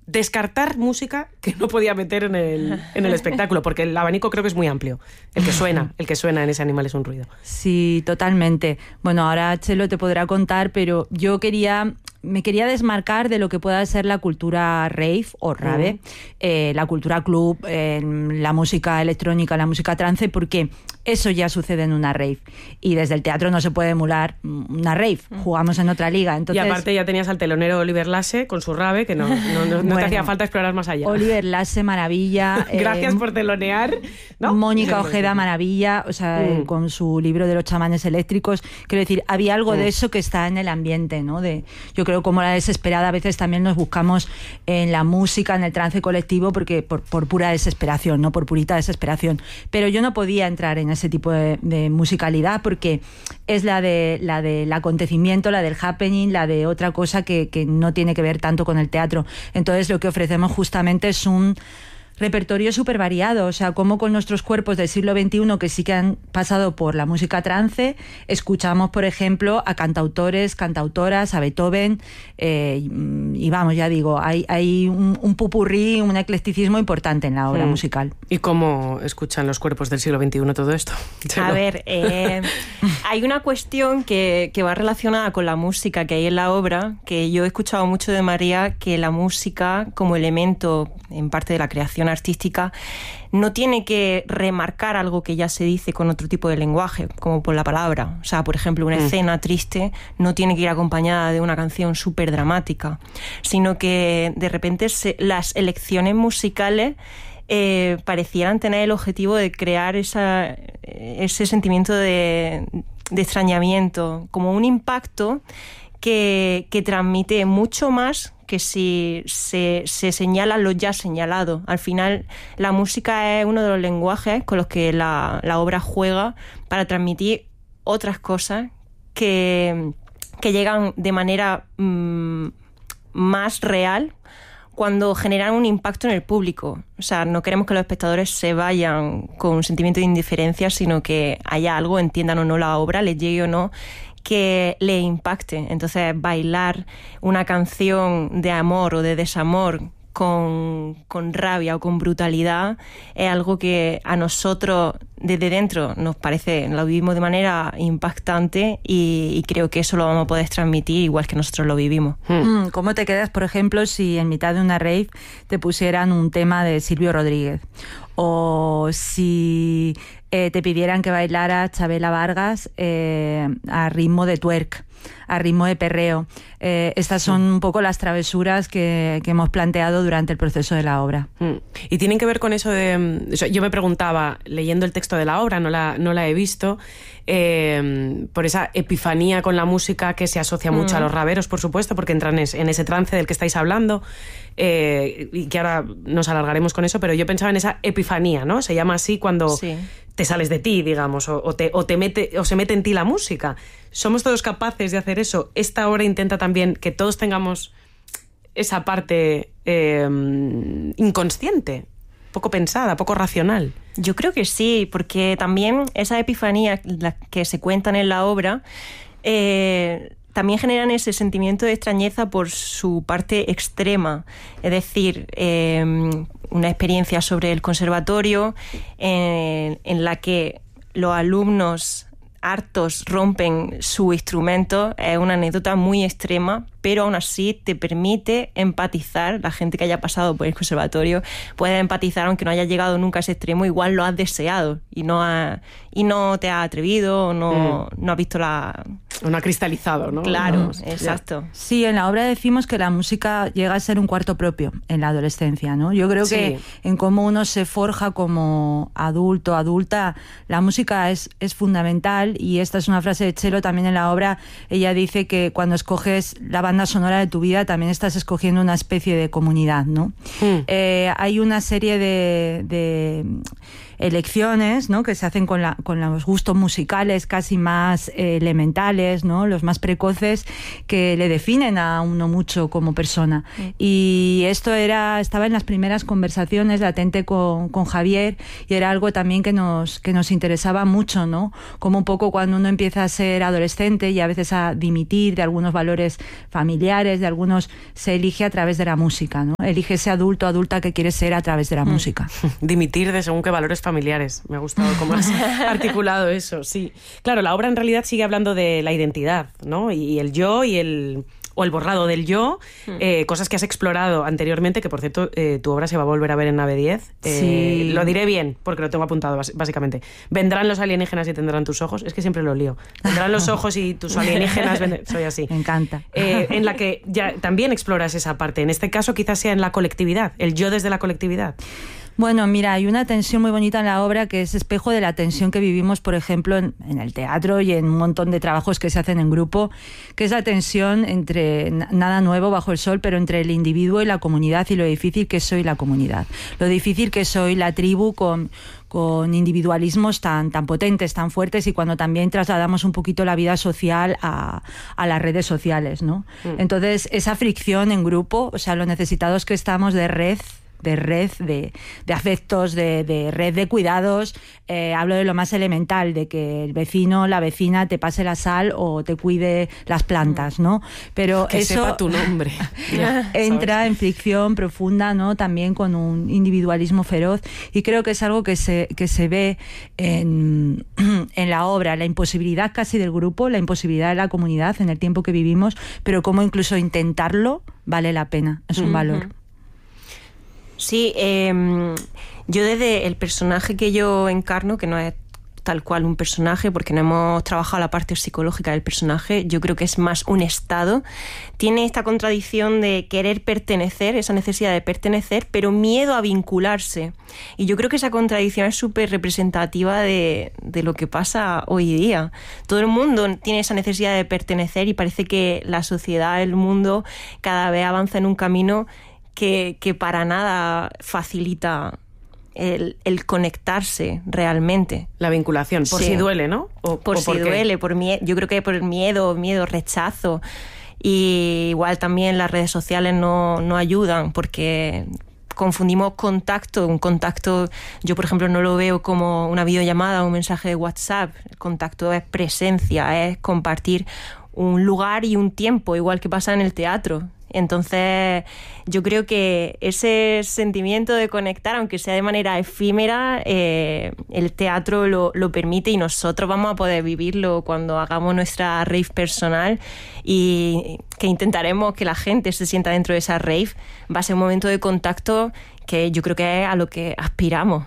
descartar música que no podía meter en el espectáculo, porque el abanico creo que es muy amplio. El que suena en ese animal es un ruido. Sí, totalmente. Bueno, ahora Chelo te podrá contar, pero yo me quería desmarcar de lo que pueda ser la cultura rave o rave, la cultura club, la música electrónica, la música trance, porque eso ya sucede en una rave. Y desde el teatro no se puede emular una rave. Jugamos en otra liga. Entonces, y aparte ya tenías al telonero Oliver Lasse con su rave, que no bueno, te hacía falta explorar más allá. Oliver Lasse, maravilla. Gracias por telonear, ¿no? Mónica Ojeda, maravilla. O sea, con su libro de los chamanes eléctricos. Quiero decir, había algo de eso que está en el ambiente, ¿no? Yo creo como la desesperada a veces también nos buscamos en la música, en el trance colectivo, porque por pura desesperación, no por purita desesperación. Pero yo no podía entrar en ese tipo de musicalidad porque es la del acontecimiento, la del happening, la de otra cosa que no tiene que ver tanto con el teatro. Entonces lo que ofrecemos justamente es un repertorio súper variado, o sea, como con nuestros cuerpos del siglo XXI que sí que han pasado por la música trance, escuchamos, por ejemplo, a cantautores, cantautoras, a Beethoven, y vamos, ya digo, hay un popurrí, un eclecticismo importante en la obra musical. ¿Y cómo escuchan los cuerpos del siglo XXI todo esto? A ver, hay una cuestión que va relacionada con la música que hay en la obra, que yo he escuchado mucho de María, que la música como elemento en parte de la creación artística no tiene que remarcar algo que ya se dice con otro tipo de lenguaje, como por la palabra. O sea, por ejemplo, una escena triste no tiene que ir acompañada de una canción súper dramática, sino que de repente las elecciones musicales parecieran tener el objetivo de crear ese sentimiento de extrañamiento, como un impacto que transmite mucho más que si se señala lo ya señalado. Al final, la música es uno de los lenguajes con los que la obra juega para transmitir otras cosas que llegan de manera más real cuando generan un impacto en el público. O sea, no queremos que los espectadores se vayan con un sentimiento de indiferencia, sino que haya algo, entiendan o no la obra, les llegue o no, que le impacte. Entonces, bailar una canción de amor o de desamor con rabia o con brutalidad es algo que a nosotros desde dentro nos parece, lo vivimos de manera impactante y creo que eso lo vamos a poder transmitir igual que nosotros lo vivimos. ¿Cómo te quedas, por ejemplo, si en mitad de una rave te pusieran un tema de Silvio Rodríguez? O si te pidieran que bailara Chabela Vargas a ritmo de twerk, a ritmo de perreo. Estas son un poco las travesuras que hemos planteado durante el proceso de la obra. Y tienen que ver con eso de... Yo me preguntaba, leyendo el texto de la obra, no la he visto, por esa epifanía con la música que se asocia mucho a los raveros, por supuesto, porque entran en ese trance del que estáis hablando, y que ahora nos alargaremos con eso, pero yo pensaba en esa epifanía, ¿no? Se llama así cuando te sales de ti, digamos, o se mete en ti la música. ¿Somos todos capaces de hacer eso? Esta obra intenta también que todos tengamos esa parte inconsciente, poco pensada, poco racional. Yo creo que sí, porque también esas epifanías que se cuentan en la obra también generan ese sentimiento de extrañeza por su parte extrema. Es decir, una experiencia sobre el conservatorio en la que los alumnos hartos rompen su instrumento. Es una anécdota muy extrema, pero aún así te permite empatizar. La gente que haya pasado por el conservatorio puede empatizar, aunque no haya llegado nunca a ese extremo, igual lo has deseado y no te has atrevido, o no has visto la... O no ha cristalizado, ¿no? Claro, exacto. Sí, en la obra decimos que la música llega a ser un cuarto propio en la adolescencia, ¿no? Yo creo que en cómo uno se forja como adulto, adulta, la música es fundamental, y esta es una frase de Chelo también en la obra. Ella dice que cuando escoges la banda sonora de tu vida también estás escogiendo una especie de comunidad, ¿no? Hay una serie de elecciones, ¿no? Que se hacen con los gustos musicales casi más elementales, ¿no? Los más precoces, que le definen a uno mucho como persona. Y esto estaba en las primeras conversaciones latente con Javier, y era algo también que nos interesaba mucho, ¿no? Como un poco cuando uno empieza a ser adolescente y a veces a dimitir de algunos valores familiares, de algunos, se elige a través de la música, ¿no? Elige ese adulto, adulta que quiere ser a través de la música. Dimitir de según qué valores familiares. Me ha gustado cómo has articulado eso, sí. Claro, la obra en realidad sigue hablando de la identidad, ¿no? Y el yo o el borrado del yo, cosas que has explorado anteriormente, que por cierto, tu obra se va a volver a ver en Nave 10. Sí. Lo diré bien, porque lo tengo apuntado básicamente. Vendrán los alienígenas y tendrán tus ojos. Es que siempre lo lío. Vendrán los ojos y tus alienígenas... Soy así. Me encanta. En la que ya también exploras esa parte. En este caso quizás sea en la colectividad, el yo desde la colectividad. Bueno, mira, hay una tensión muy bonita en la obra que es espejo de la tensión que vivimos, por ejemplo, en el teatro y en un montón de trabajos que se hacen en grupo, que es la tensión entre, nada nuevo bajo el sol, pero entre el individuo y la comunidad, y lo difícil que soy la comunidad, lo difícil que soy la tribu con individualismos tan potentes, tan fuertes, y cuando también trasladamos un poquito la vida social a las redes sociales, ¿no? Entonces, esa fricción en grupo, o sea, lo necesitados que estamos de red, de afectos, de red de cuidados. Hablo de lo más elemental, de que el vecino, la vecina te pase la sal o te cuide las plantas, ¿no? Pero que eso sepa tu nombre. entra en fricción profunda, ¿no? También con un individualismo feroz, y creo que es algo que se ve en la obra, la imposibilidad casi del grupo, la imposibilidad de la comunidad en el tiempo que vivimos, pero cómo incluso intentarlo vale la pena, es un valor. Sí, yo desde el personaje que yo encarno, que no es tal cual un personaje, porque no hemos trabajado la parte psicológica del personaje, yo creo que es más un estado, tiene esta contradicción de querer pertenecer, esa necesidad de pertenecer, pero miedo a vincularse. Y yo creo que esa contradicción es súper representativa de lo que pasa hoy día. Todo el mundo tiene esa necesidad de pertenecer, y parece que la sociedad, el mundo, cada vez avanza en un camino que para nada facilita el conectarse realmente. La vinculación, por si duele, ¿no? Por si duele, yo creo que por el miedo, rechazo. Y igual también las redes sociales no ayudan, porque confundimos un contacto, yo por ejemplo no lo veo como una videollamada o un mensaje de WhatsApp. El contacto es presencia, es compartir un lugar y un tiempo, igual que pasa en el teatro. Entonces, yo creo que ese sentimiento de conectar, aunque sea de manera efímera, el teatro lo permite, y nosotros vamos a poder vivirlo cuando hagamos nuestra rave personal, y que intentaremos que la gente se sienta dentro de esa rave. Va a ser un momento de contacto que yo creo que es a lo que aspiramos.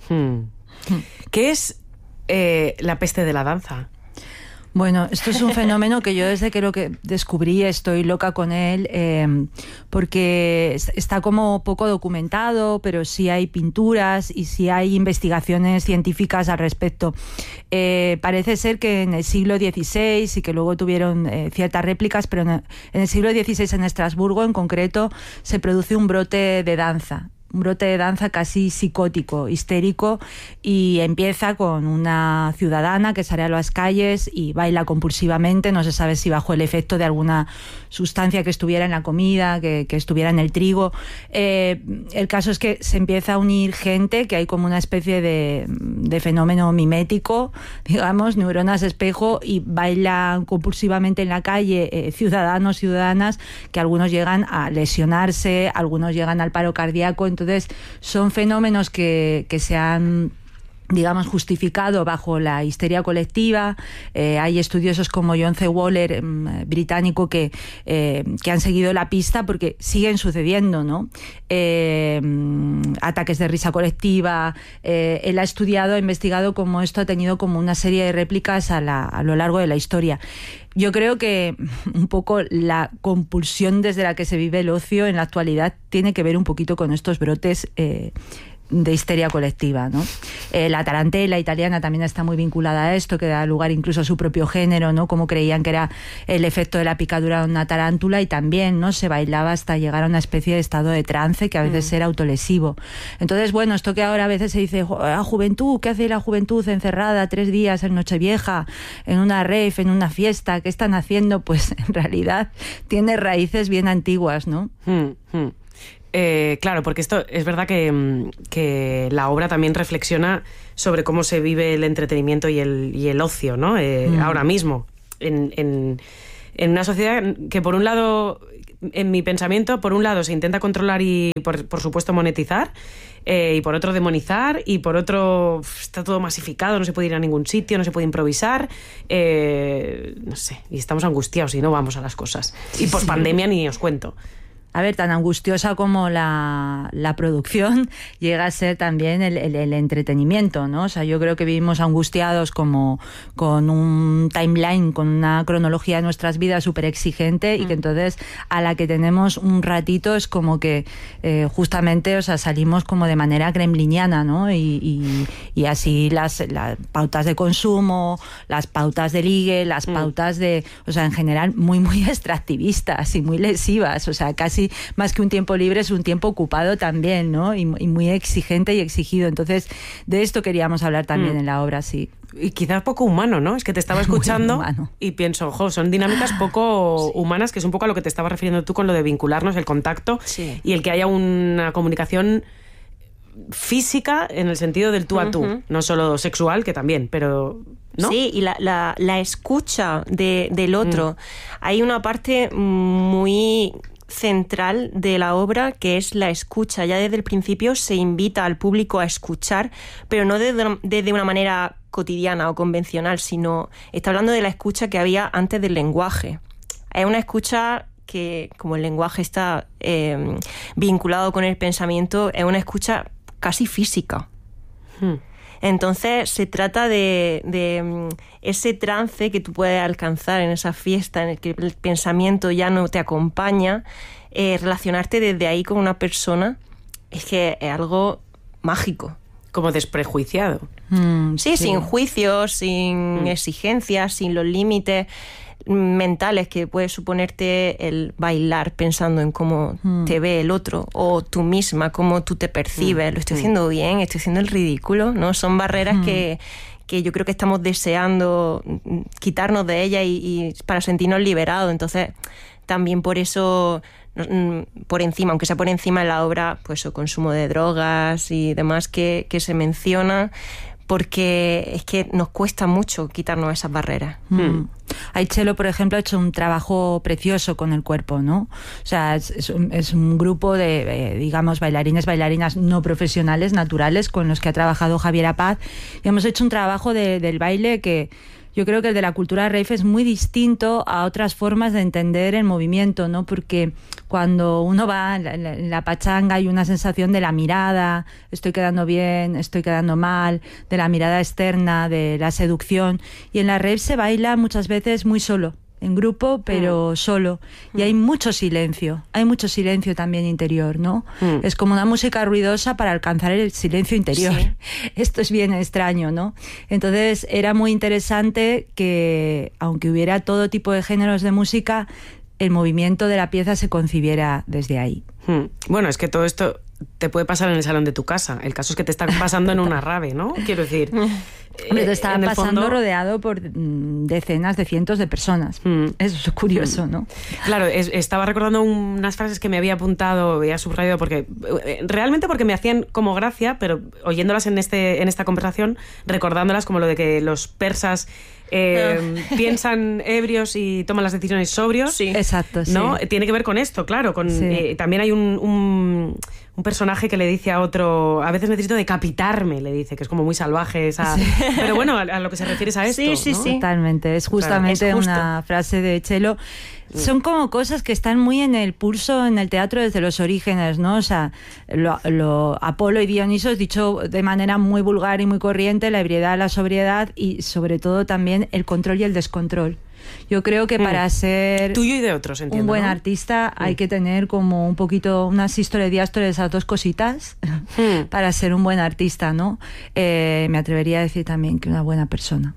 ¿Qué es la peste de la danza? Bueno, esto es un fenómeno que yo desde que lo que descubrí estoy loca con él, porque está como poco documentado, pero sí hay pinturas y sí hay investigaciones científicas al respecto. Parece ser que en el siglo XVI, y que luego tuvieron ciertas réplicas, pero en el siglo XVI en Estrasburgo en concreto se produce un brote de danza. Un brote de danza casi psicótico, histérico, y empieza con una ciudadana que sale a las calles y baila compulsivamente, no se sabe si bajo el efecto de alguna sustancia que estuviera en la comida, que estuviera en el trigo. El caso es que se empieza a unir gente, que hay como una especie de fenómeno mimético, digamos, neuronas espejo, y bailan compulsivamente en la calle ciudadanos, ciudadanas, que algunos llegan a lesionarse, algunos llegan al paro cardíaco. Entonces, son fenómenos que se han, digamos, justificado bajo la histeria colectiva. Hay estudiosos como John C. Waller, británico, que han seguido la pista porque siguen sucediendo, ¿no? Ataques de risa colectiva. Él ha estudiado, ha investigado cómo esto ha tenido como una serie de réplicas a lo largo de la historia. Yo creo que un poco la compulsión desde la que se vive el ocio en la actualidad tiene que ver un poquito con estos brotes histeria colectiva, ¿no? La tarantela italiana también está muy vinculada a esto, que da lugar incluso a su propio género, ¿no? Como creían que era el efecto de la picadura de una tarántula, y también, ¿no? Se bailaba hasta llegar a una especie de estado de trance que a veces era autolesivo. Entonces, bueno, esto que ahora a veces se dice, la juventud, ¿qué hace la juventud encerrada 3 días en Nochevieja, en una rave, en una fiesta? ¿Qué están haciendo? Pues en realidad tiene raíces bien antiguas, ¿no? Claro, porque esto es verdad que la obra también reflexiona sobre cómo se vive el entretenimiento y el ocio, ¿no? Ahora mismo, en una sociedad que, por un lado, en mi pensamiento, por un lado se intenta controlar y, por supuesto, monetizar, y por otro demonizar, y por otro está todo masificado, no se puede ir a ningún sitio, no se puede improvisar, no sé, y estamos angustiados y no vamos a las cosas. Y pospandemia ni os cuento. A ver, tan angustiosa como la producción llega a ser también el entretenimiento, ¿no? O sea, yo creo que vivimos angustiados como con un timeline, con una cronología de nuestras vidas súper exigente, y que entonces a la que tenemos un ratito es como que justamente, o sea, salimos como de manera gremliniana, ¿no? Y así las pautas de consumo, las pautas de ligue, las pautas de, o sea, en general muy extractivistas y muy lesivas, o sea, casi más que un tiempo libre es un tiempo ocupado también, ¿no? Y muy exigente y exigido. Entonces, de esto queríamos hablar también en la obra, sí. Y quizás poco humano, ¿no? Es que te estaba escuchando y pienso, son dinámicas poco humanas, que es un poco a lo que te estabas refiriendo tú con lo de vincularnos, el contacto, y el que haya una comunicación física en el sentido del tú a tú, no solo sexual, que también, pero... ¿no? Sí, y la escucha del otro. Hay una parte muy central de la obra, que es la escucha. Ya desde el principio se invita al público a escuchar, pero no desde una manera cotidiana o convencional, sino está hablando de la escucha que había antes del lenguaje. Es una escucha que, como el lenguaje está vinculado con el pensamiento, es una escucha casi física. Entonces se trata de ese trance que tú puedes alcanzar en esa fiesta en el que el pensamiento ya no te acompaña, relacionarte desde ahí con una persona es que es algo mágico. Como desprejuiciado. Sí, sin juicios, sin exigencias, sin los límites mentales que puede suponerte el bailar pensando en cómo te ve el otro, o tú misma, cómo tú te percibes. Lo estoy haciendo bien, estoy haciendo el ridículo, ¿no? Son barreras que yo creo que estamos deseando quitarnos de ellas y para sentirnos liberados. Entonces, también por eso, por encima, aunque sea por encima de la obra, pues el consumo de drogas y demás que se menciona, porque es que nos cuesta mucho quitarnos esas barreras. Aichelo, por ejemplo, ha hecho un trabajo precioso con el cuerpo, ¿no? O sea, es un grupo de, digamos, bailarinas no profesionales, naturales, con los que ha trabajado Javiera Paz, y hemos hecho un trabajo del baile que yo creo que el de la cultura rave es muy distinto a otras formas de entender el movimiento, ¿no? Porque cuando uno va en la pachanga hay una sensación de la mirada, estoy quedando bien, estoy quedando mal, de la mirada externa, de la seducción. Y en la rave se baila muchas veces muy solo, en grupo, pero solo. Y hay mucho silencio también interior, ¿no? Es como una música ruidosa para alcanzar el silencio interior. Sí. Esto es bien extraño, ¿no? Entonces era muy interesante que, aunque hubiera todo tipo de géneros de música, el movimiento de la pieza se concibiera desde ahí. Bueno, es que todo esto te puede pasar en el salón de tu casa. El caso es que te está pasando en una rave, ¿no? Quiero decir... Hombre, te estaba pasando fondo, rodeado por decenas de cientos de personas. Eso es curioso, ¿no? Claro, estaba recordando unas frases que me había apuntado, había subrayado, porque realmente porque me hacían como gracia, pero oyéndolas en esta conversación, recordándolas como lo de que los persas piensan ebrios y toman las decisiones sobrios. Sí. Exacto, ¿no? Sí. Tiene que ver con esto, claro. También hay un personaje que le dice a otro, a veces necesito decapitarme, le dice, que es como muy salvaje esa... Sí. Pero bueno, a lo que se refiere es a esto, sí, ¿no? Totalmente, es justamente claro, una frase de Chelo. Son como cosas que están muy en el pulso en el teatro desde los orígenes, ¿no? O sea, Apolo y Dionisos, dicho de manera muy vulgar y muy corriente, la ebriedad, la sobriedad y sobre todo también el control y el descontrol. Yo creo que para ser tuyo y de otros, entiendo, un buen ¿no? artista hay que tener como un poquito una sístole, diástole de esas dos cositas para ser un buen artista, ¿no? Me atrevería a decir también que una buena persona.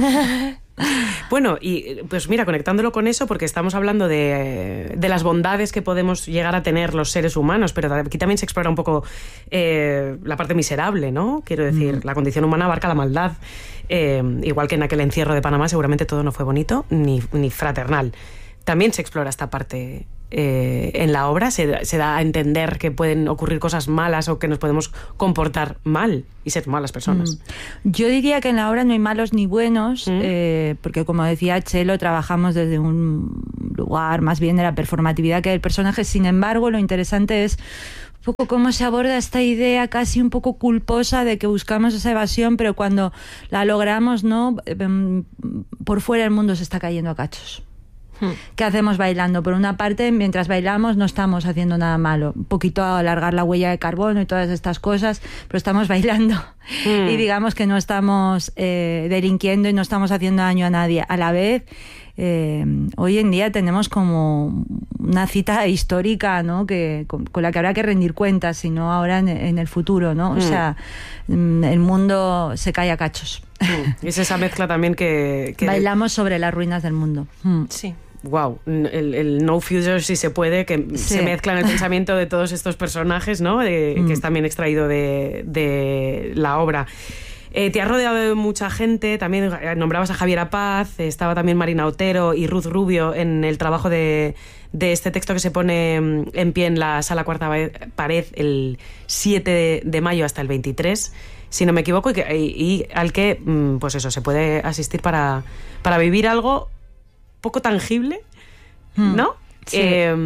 Bueno, y pues mira, conectándolo con eso, porque estamos hablando de las bondades que podemos llegar a tener los seres humanos, pero aquí también se explora un poco la parte miserable, ¿no? Quiero decir, la condición humana abarca la maldad. Igual que en aquel encierro de Panamá, seguramente todo no fue bonito ni fraternal. También se explora esta parte en la obra, se da a entender que pueden ocurrir cosas malas o que nos podemos comportar mal y ser malas personas. Yo diría que en la obra no hay malos ni buenos, porque como decía Chelo, trabajamos desde un lugar más bien de la performatividad que del personaje. Sin embargo, lo interesante es un poco cómo se aborda esta idea casi un poco culposa de que buscamos esa evasión, pero cuando la logramos, ¿no? Por fuera el mundo se está cayendo a cachos. ¿Qué hacemos bailando? Por una parte, mientras bailamos no estamos haciendo nada malo. Un poquito a alargar la huella de carbono y todas estas cosas, pero estamos bailando. Y digamos que no estamos delinquiendo y no estamos haciendo daño a nadie. A la vez, hoy en día tenemos como una cita histórica, ¿no? Con la que habrá que rendir cuentas, si no ahora en el futuro, ¿no? O sea, el mundo se cae a cachos. Es esa mezcla también que bailamos sobre las ruinas del mundo. Sí. Wow, el no future si se puede, que se mezcla en el pensamiento de todos estos personajes, ¿no? Que es también extraído de la obra. Te has rodeado de mucha gente, también nombrabas a Javiera Paz, estaba también Marina Otero y Ruth Rubio en el trabajo de este texto que se pone en pie en la Sala Cuarta Pared el 7 de mayo hasta el 23, si no me equivoco, y al que, pues eso, se puede asistir para vivir algo poco tangible, ¿no? Sí.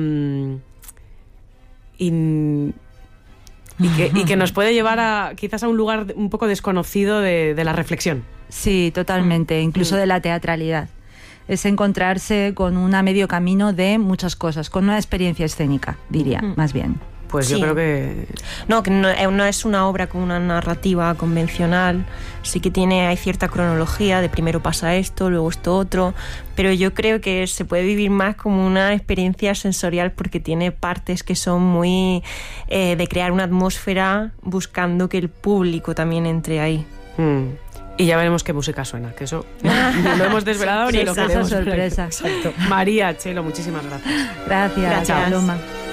Y que nos puede llevar quizás a un lugar un poco desconocido de la reflexión. Sí, totalmente, incluso de la teatralidad. Es encontrarse con un a medio camino de muchas cosas, con una experiencia escénica, diría, más bien. Pues sí. Yo creo que... No es una obra con una narrativa convencional, sí que hay cierta cronología, de primero pasa esto, luego esto otro, pero yo creo que se puede vivir más como una experiencia sensorial porque tiene partes que son muy de crear una atmósfera buscando que el público también entre ahí. Y ya veremos qué música suena, que eso no lo hemos desvelado ni lo queremos. Sorpresa. Exacto. María, Chelo, muchísimas gracias. Gracias. Gracias. Paloma.